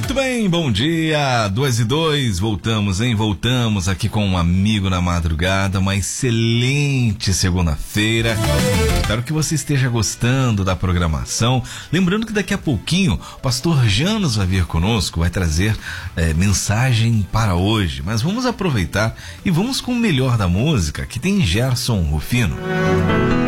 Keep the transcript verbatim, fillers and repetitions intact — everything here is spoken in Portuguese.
Muito bem, bom dia, duas e dois, voltamos, hein? Voltamos aqui com um amigo na madrugada, uma excelente segunda-feira. Espero que você esteja gostando da programação. Lembrando que daqui a pouquinho o pastor Janos vai vir conosco, vai trazer é, mensagem para hoje. Mas vamos aproveitar e vamos com o melhor da música, que tem Gerson Rufino.